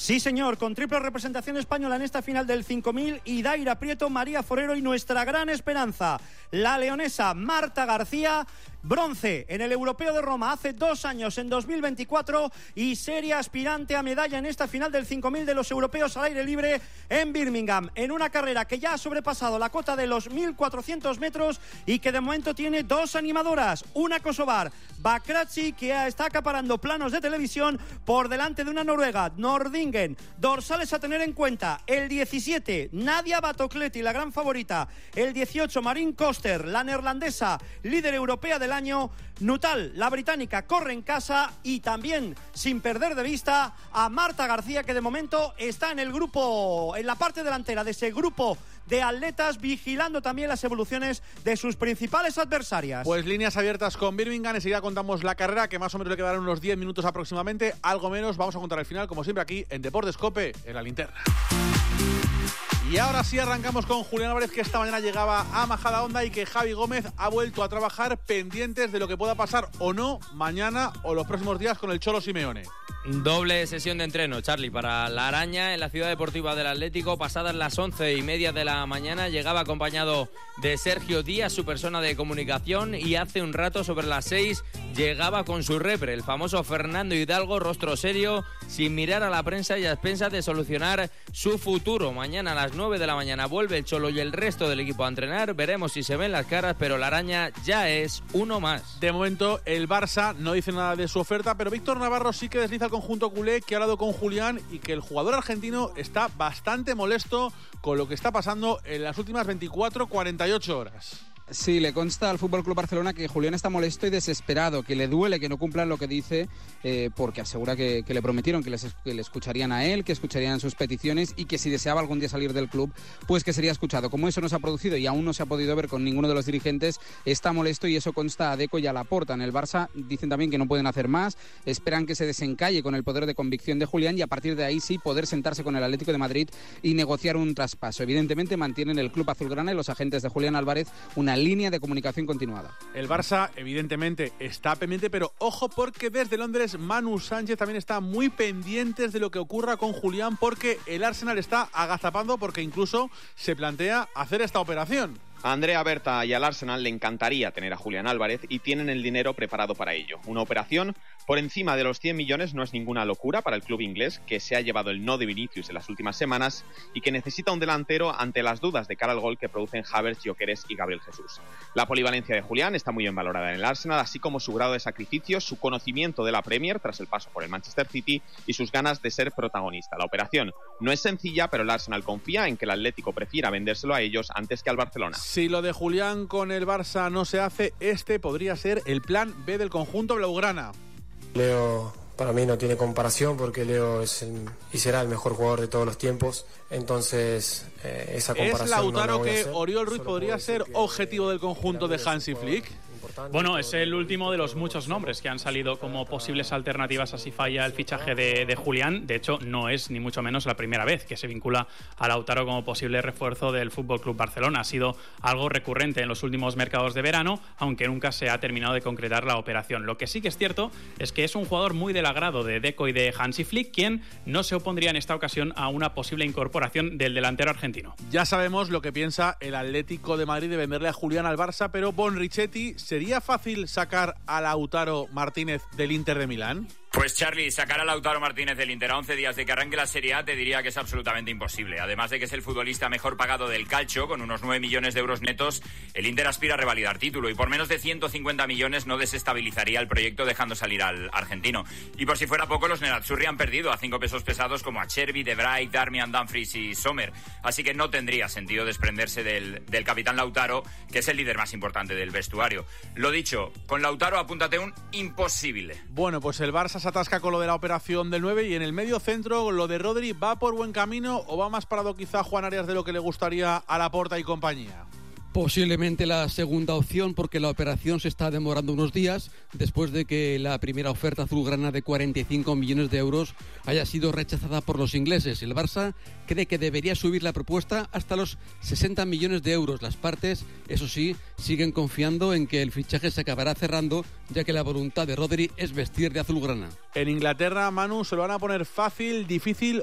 Sí, señor, con triple representación española en esta final del 5000, Idaira Prieto, María Forero y nuestra gran esperanza, la leonesa Marta García. Bronce en el Europeo de Roma hace 2 años, en 2024, y seria aspirante a medalla en esta final del 5000 de los europeos al aire libre en Birmingham, en una carrera que ya ha sobrepasado la cota de los 1400 metros y que de momento tiene 2 animadoras, una kosovar, Bakrachi, que está acaparando planos de televisión por delante de una noruega, Nordingen. Dorsales a tener en cuenta: el 17, Nadia Batocleti, la gran favorita; el 18, Marin Koster, la neerlandesa, líder europea del año; Nuttall, la británica, corre en casa; y también, sin perder de vista, a Marta García, que de momento está en el grupo, en la parte delantera de ese grupo de atletas, vigilando también las evoluciones de sus principales adversarias. Pues líneas abiertas con Birmingham. Enseguida contamos la carrera, que más o menos le quedarán unos 10 minutos aproximadamente, algo menos. Vamos a contar el final, como siempre, aquí en Deportes COPE, en la linterna. Y ahora sí arrancamos con Julián Álvarez, que esta mañana llegaba a Majadahonda y que Javi Gómez ha vuelto a trabajar, pendientes de lo que pueda pasar o no mañana o los próximos días con el Cholo Simeone. Doble sesión de entreno, Charlie, para la Araña en la Ciudad Deportiva del Atlético. Pasadas las 11:30 de la mañana, llegaba acompañado de Sergio Díaz, su persona de comunicación, y hace un rato, sobre las 6, llegaba con su repre, el famoso Fernando Hidalgo, rostro serio, sin mirar a la prensa y a expensas de solucionar su futuro. Mañana a las 9 de la mañana vuelve el Cholo y el resto del equipo a entrenar. Veremos si se ven las caras, pero la Araña ya es uno más. De momento el Barça no dice nada de su oferta, pero Víctor Navarro sí que desliza al conjunto culé, que ha hablado con Julián, y que el jugador argentino está bastante molesto con lo que está pasando en las últimas 24-48 horas. Sí, le consta al FC Barcelona que Julián está molesto y desesperado, que le duele que no cumplan lo que dice, porque asegura que le prometieron que le escucharían a él, que escucharían sus peticiones, y que si deseaba algún día salir del club, pues que sería escuchado. Como eso no se ha producido y aún no se ha podido ver con ninguno de los dirigentes, está molesto, y eso consta a Deco y a Laporta. En el Barça dicen también que no pueden hacer más, esperan que se desencalle con el poder de convicción de Julián, y a partir de ahí sí poder sentarse con el Atlético de Madrid y negociar un traspaso. Evidentemente mantienen el club azulgrana y los agentes de Julián Álvarez una línea de comunicación continuada. El Barça evidentemente está pendiente, pero ojo, porque desde Londres Manu Sánchez también está muy pendientes de lo que ocurra con Julián, porque el Arsenal está agazapando, porque incluso se plantea hacer esta operación. A Andrea Berta y al Arsenal le encantaría tener a Julián Álvarez, y tienen el dinero preparado para ello. Una operación por encima de los 100 millones no es ninguna locura para el club inglés, que se ha llevado el no de Vinicius en las últimas semanas y que necesita un delantero ante las dudas de cara al gol que producen Havertz, Gyökeres y Gabriel Jesús. La polivalencia de Julián está muy bien valorada en el Arsenal, así como su grado de sacrificio, su conocimiento de la Premier tras el paso por el Manchester City y sus ganas de ser protagonista. La operación no es sencilla, pero el Arsenal confía en que el Atlético prefiera vendérselo a ellos antes que al Barcelona. Si lo de Julián con el Barça no se hace, este podría ser el plan B del conjunto blaugrana. Leo para mí no tiene comparación, porque Leo es y será el mejor jugador de todos los tiempos, entonces esa comparación. ¿Es Lautaro no la voy a que hacer? Oriol Ruiz podría ser objetivo del conjunto de Hansi Flick? Bueno, es el último de los muchos nombres que han salido como posibles alternativas a si falla el fichaje de Julián. De hecho, no es ni mucho menos la primera vez que se vincula a Lautaro como posible refuerzo del FC Barcelona. Ha sido algo recurrente en los últimos mercados de verano, aunque nunca se ha terminado de concretar la operación. Lo que sí que es cierto es que es un jugador muy del agrado de Deco y de Hansi Flick, quien no se opondría en esta ocasión a una posible incorporación del delantero argentino. Ya sabemos lo que piensa el Atlético de Madrid de venderle a Julián al Barça, pero Bon Richetti, ¿sería fácil sacar a Lautaro Martínez del Inter de Milán? Pues Charlie, sacar a Lautaro Martínez del Inter a 11 días de que arranque la Serie A te diría que es absolutamente imposible. Además de que es el futbolista mejor pagado del calcio, con unos 9 millones de euros netos, el Inter aspira a revalidar título, y por menos de 150 millones no desestabilizaría el proyecto dejando salir al argentino. Y por si fuera poco, los nerazzurri han perdido a 5 pesos pesados como a Chervi, De Vrij, Darmian, Dumfries y Sommer. Así que no tendría sentido desprenderse del capitán Lautaro, que es el líder más importante del vestuario. Lo dicho, con Lautaro apúntate un imposible. Bueno, pues el Barça se atasca con lo de la operación del 9, y en el medio centro lo de Rodri, ¿va por buen camino o va más parado quizá Juan Arias de lo que le gustaría a Laporta y compañía? Posiblemente la segunda opción, porque la operación se está demorando unos días después de que la primera oferta azulgrana de 45 millones de euros haya sido rechazada por los ingleses. El Barça cree que debería subir la propuesta hasta los 60 millones de euros. Las partes, eso sí, siguen confiando en que el fichaje se acabará cerrando, ya que la voluntad de Rodri es vestir de azulgrana. En Inglaterra, Manu, ¿se lo van a poner fácil, difícil